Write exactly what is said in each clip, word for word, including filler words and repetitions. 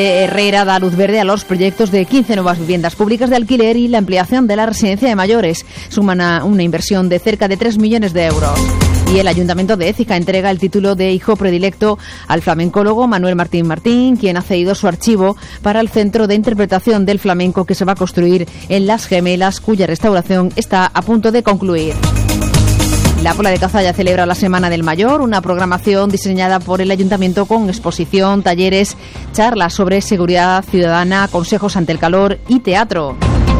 Herrera da luz verde a los proyectos de quince nuevas viviendas públicas de alquiler y la ampliación de la residencia de mayores. Suman a una inversión de cerca de tres millones de euros. Y el Ayuntamiento de Écija entrega el título de hijo predilecto al flamencólogo Manuel Martín Martín, quien ha cedido su archivo para el Centro de Interpretación del Flamenco que se va a construir en Las Gemelas, cuya restauración está a punto de concluir. La Pola de Cazalla celebra la Semana del Mayor, una programación diseñada por el Ayuntamiento con exposición, talleres, charlas sobre seguridad ciudadana, consejos ante el calor y teatro.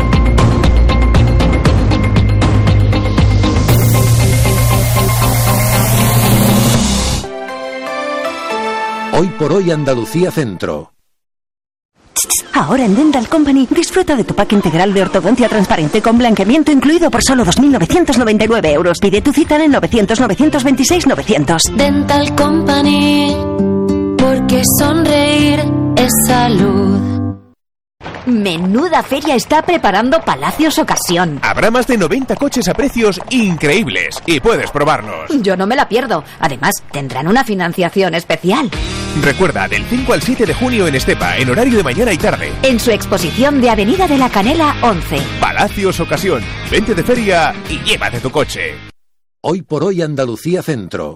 Hoy por hoy Andalucía Centro. Ahora en Dental Company disfruta de tu pack integral de ortodoncia transparente con blanqueamiento incluido por solo dos mil novecientos noventa y nueve euros. Pide tu cita en el novecientos, novecientos veintiséis, novecientos. Dental Company, porque sonreír es salud. Menuda feria está preparando Palacios Ocasión. Habrá más de noventa coches a precios increíbles y puedes probarlos. Yo no me la pierdo. Además, tendrán una financiación especial. Recuerda, del cinco al siete de junio en Estepa, en horario de mañana y tarde. En su exposición de Avenida de la Canela once. Palacios Ocasión. Vente de feria y llévate tu coche. Hoy por hoy Andalucía Centro.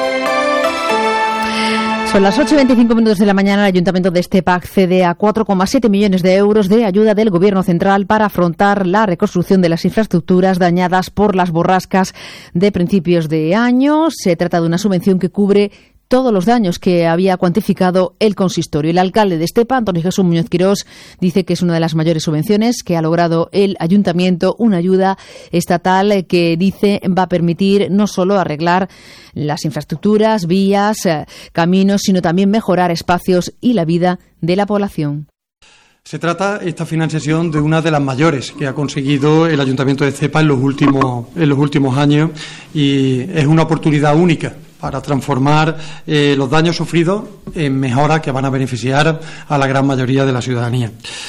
Son las ocho y veinticinco minutos de la mañana. El Ayuntamiento de Estepa accede a cuatro coma siete millones de euros de ayuda del Gobierno central para afrontar la reconstrucción de las infraestructuras dañadas por las borrascas de principios de año. Se trata de una subvención que cubre todos los daños que había cuantificado el consistorio. El alcalde de Estepa, Antonio Jesús Muñoz Quirós, dice que es una de las mayores subvenciones que ha logrado el ayuntamiento, una ayuda estatal que dice va a permitir no solo arreglar las infraestructuras, vías, eh, caminos, sino también mejorar espacios y la vida de la población. Se trata esta financiación de una de las mayores que ha conseguido el Ayuntamiento de Estepa en los últimos, en los últimos años y es una oportunidad única para transformar eh, los daños sufridos en mejoras que van a beneficiar a la gran mayoría de la ciudadanía.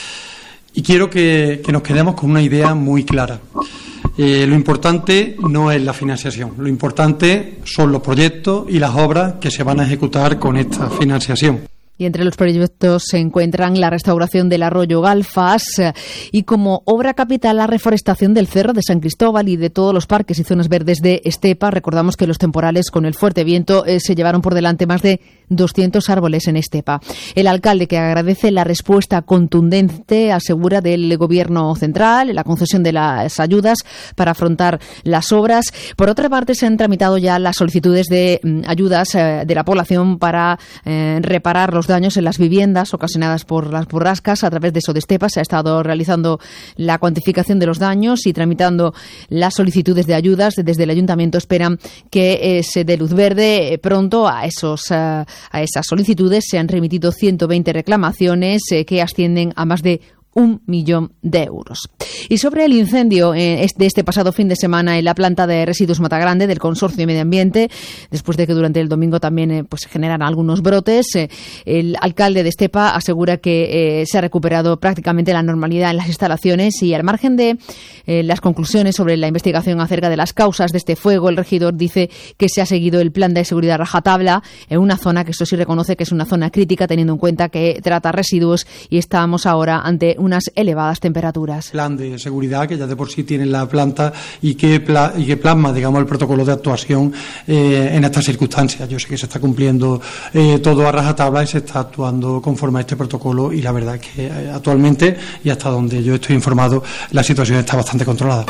Y quiero que, que nos quedemos con una idea muy clara. Eh, lo importante no es la financiación, lo importante son los proyectos y las obras que se van a ejecutar con esta financiación. Y entre los proyectos se encuentran la restauración del arroyo Galfas y como obra capital la reforestación del Cerro de San Cristóbal y de todos los parques y zonas verdes de Estepa. Recordamos que los temporales con el fuerte viento eh, se llevaron por delante más de doscientos árboles en Estepa. El alcalde, que agradece la respuesta contundente, asegura del Gobierno central la concesión de las ayudas para afrontar las obras. Por otra parte, se han tramitado ya las solicitudes de mm, ayudas eh, de la población para eh, reparar los daños en las viviendas ocasionadas por las borrascas. A través de Sodestepa se ha estado realizando la cuantificación de los daños y tramitando las solicitudes de ayudas. Desde el Ayuntamiento esperan que eh, se dé luz verde pronto a esos eh, a esas solicitudes. Se han remitido ciento veinte reclamaciones eh, que ascienden a más de un millón de euros. Y sobre el incendio eh, de este pasado fin de semana en la planta de residuos Matagrande del Consorcio de Medio Ambiente, después de que durante el domingo también eh, pues generan algunos brotes, eh, el alcalde de Estepa asegura que eh, se ha recuperado prácticamente la normalidad en las instalaciones y al margen de eh, las conclusiones sobre la investigación acerca de las causas de este fuego, el regidor dice que se ha seguido el plan de seguridad rajatabla en una zona que esto sí reconoce que es una zona crítica teniendo en cuenta que trata residuos y estamos ahora ante unas elevadas temperaturas. Plan de seguridad que ya de por sí tiene la planta y que, pla y que plasma, digamos, el protocolo de actuación eh, en estas circunstancias. Yo sé que se está cumpliendo eh, todo a rajatabla y se está actuando conforme a este protocolo y la verdad es que eh, actualmente y hasta donde yo estoy informado la situación está bastante controlada.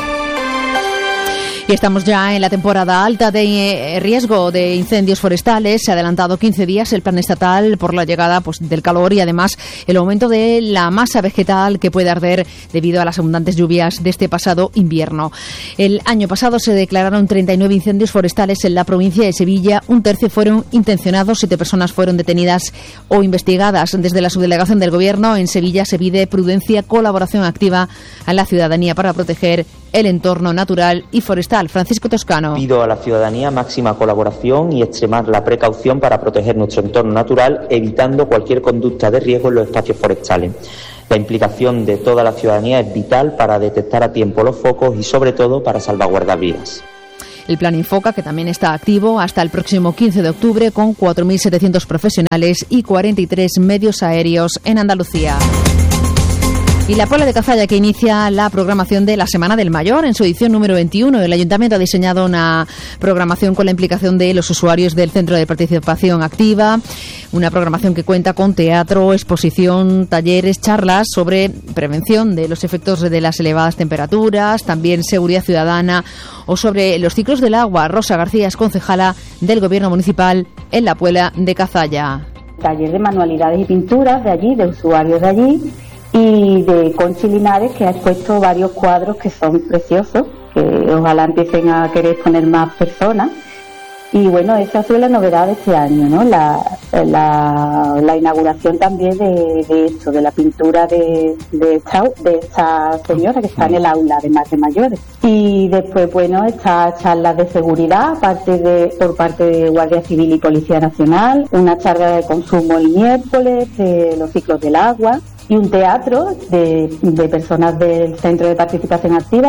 Y estamos ya en la temporada alta de riesgo de incendios forestales. Se ha adelantado quince días el plan estatal por la llegada pues, del calor y además el aumento de la masa vegetal que puede arder debido a las abundantes lluvias de este pasado invierno. El año pasado se declararon treinta y nueve incendios forestales en la provincia de Sevilla. Un tercio fueron intencionados, siete personas fueron detenidas o investigadas. Desde la subdelegación del Gobierno en Sevilla se pide prudencia, colaboración activa a la ciudadanía para proteger el entorno natural y forestal. Francisco Toscano. Pido a la ciudadanía máxima colaboración y extremar la precaución para proteger nuestro entorno natural, evitando cualquier conducta de riesgo en los espacios forestales. La implicación de toda la ciudadanía es vital para detectar a tiempo los focos y, sobre todo, para salvaguardar vidas. El plan Infoca, que también está activo hasta el próximo quince de octubre con cuatro mil setecientos profesionales y cuarenta y tres medios aéreos en Andalucía. Y la Puebla de Cazalla, que inicia la programación de la Semana del Mayor en su edición número veintiuno. El Ayuntamiento ha diseñado una programación con la implicación de los usuarios del Centro de Participación Activa, una programación que cuenta con teatro, exposición, talleres, charlas sobre prevención de los efectos de las elevadas temperaturas, también seguridad ciudadana o sobre los ciclos del agua. Rosa García es concejala del Gobierno Municipal en la Puebla de Cazalla. Taller de manualidades y pinturas de allí, de usuarios de allí, y de Conchi Linares, que ha expuesto varios cuadros que son preciosos, que ojalá empiecen a querer poner más personas. Y bueno, esa ha sido la novedad de este año, ¿no? La, la, la inauguración también de, de esto, de la pintura de, de, esta, de esta señora que está en el aula, además de mayores. Y después, bueno, estas charlas de seguridad parte de, por parte de Guardia Civil y Policía Nacional, una charla de consumo el miércoles, de los ciclos del agua, y un teatro de, de personas del Centro de Participación Activa.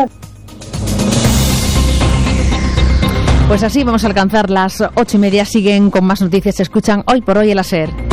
Pues así vamos a alcanzar las ocho y media. Siguen con más noticias. Se escuchan Hoy por Hoy en la SER.